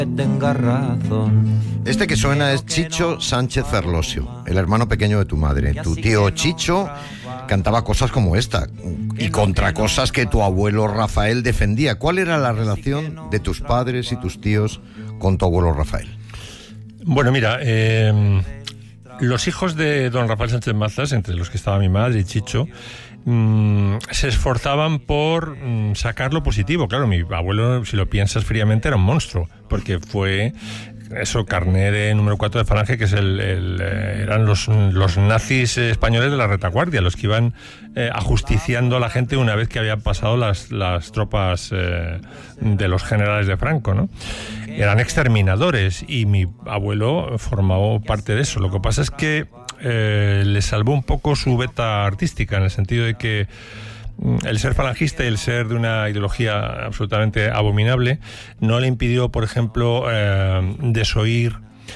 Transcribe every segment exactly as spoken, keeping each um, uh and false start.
tenga razón. Este que suena es Chicho Sánchez Ferlosio, el hermano pequeño de tu madre. Tu tío Chicho cantaba cosas como esta y contra cosas que tu abuelo Rafael defendía. ¿Cuál era la relación de tus padres y tus tíos con tu abuelo Rafael? Bueno, mira, eh, los hijos de don Rafael Sánchez Mazas, entre los que estaba mi madre y Chicho, Mm, se esforzaban por mm, sacar lo positivo. Claro, mi abuelo, si lo piensas fríamente, era un monstruo, porque fue eso, carné de número cuatro de Falange, que es el, el eh, eran los, los nazis españoles de la retaguardia, los que iban eh, ajusticiando a la gente una vez que habían pasado las, las tropas eh, de los generales de Franco, ¿no? Eran exterminadores y mi abuelo formaba parte de eso. Lo que pasa es que Eh, le salvó un poco su beta artística, en el sentido de que el ser falangista y el ser de una ideología absolutamente abominable no le impidió, por ejemplo, eh, desoír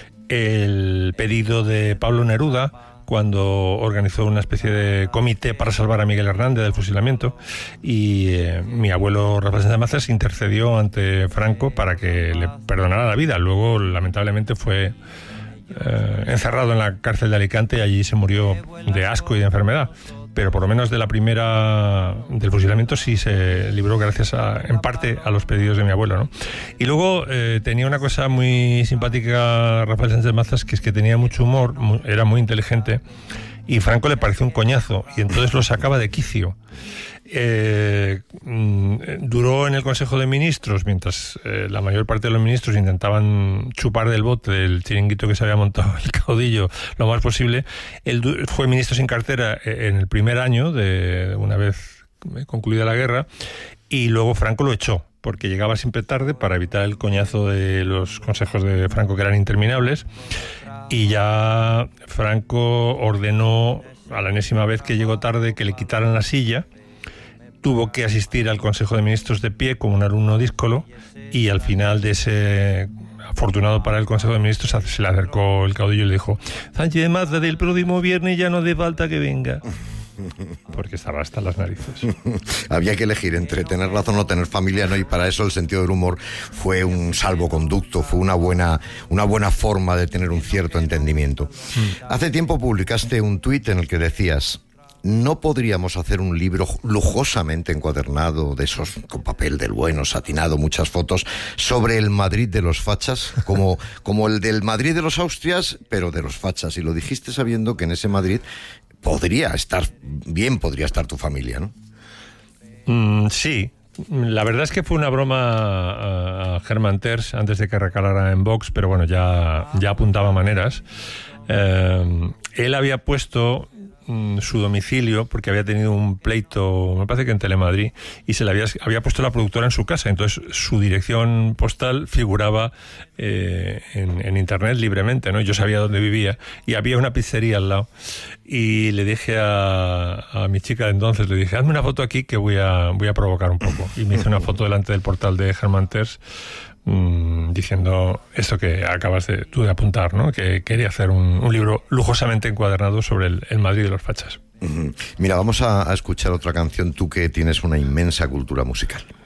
el pedido de Pablo Neruda cuando organizó una especie de comité para salvar a Miguel Hernández del fusilamiento, y eh, mi abuelo Rafael Sánchez Mazas intercedió ante Franco para que le perdonara la vida. Luego, lamentablemente, fue Eh, encerrado en la cárcel de Alicante y allí se murió de asco y de enfermedad, pero por lo menos de la primera del fusilamiento sí se libró gracias a, en parte a los pedidos de mi abuelo, ¿no? Y luego eh, tenía una cosa muy simpática Rafael Sánchez Mazas, que es que tenía mucho humor, muy, era muy inteligente, y Franco le pareció un coñazo y entonces lo sacaba de quicio. Eh, duró en el Consejo de Ministros mientras eh, la mayor parte de los ministros intentaban chupar del bote del chiringuito que se había montado el caudillo lo más posible. Él fue ministro sin cartera en el primer año, de una vez concluida la guerra, y luego Franco lo echó porque llegaba siempre tarde para evitar el coñazo de los consejos de Franco, que eran interminables, y ya Franco ordenó a la enésima vez que llegó tarde que le quitaran la silla. Tuvo que asistir al Consejo de Ministros de pie como un alumno díscolo, y al final de ese afortunado para el Consejo de Ministros se le acercó el caudillo y le dijo: Sánchez Mazas, del próximo viernes ya no hace falta que venga. Porque estaba hasta las narices. Había que elegir entre tener razón o tener familia, ¿no? Y para eso el sentido del humor fue un salvoconducto, fue una buena, una buena forma de tener un cierto entendimiento. Mm. Hace tiempo publicaste un tuit en el que decías: ¿no podríamos hacer un libro lujosamente encuadernado, de esos con papel del bueno, satinado, muchas fotos, sobre el Madrid de los fachas, como, como el del Madrid de los Austrias, pero de los fachas? Y lo dijiste sabiendo que en ese Madrid podría estar, bien podría estar tu familia, ¿no? Mm, sí. La verdad es que fue una broma a Germán Terç antes de que recalara en Vox, pero bueno, ya, ya apuntaba maneras. Eh, él había puesto su domicilio porque había tenido un pleito, me parece que en Telemadrid, y se le había, había puesto la productora en su casa. Entonces su dirección postal figuraba eh, en, en internet libremente, ¿no? Yo sabía dónde vivía y había una pizzería al lado, y le dije a, a mi chica de entonces, le dije: hazme una foto aquí que voy a, voy a provocar un poco, y me hizo una foto delante del portal de Germán Terç, Mm, diciendo esto que acabas de, tú de apuntar, ¿no? Que quería hacer un, un libro lujosamente encuadernado sobre el, el Madrid de los fachas. Uh-huh. Mira, vamos a, a escuchar otra canción, tú que tienes una inmensa cultura musical.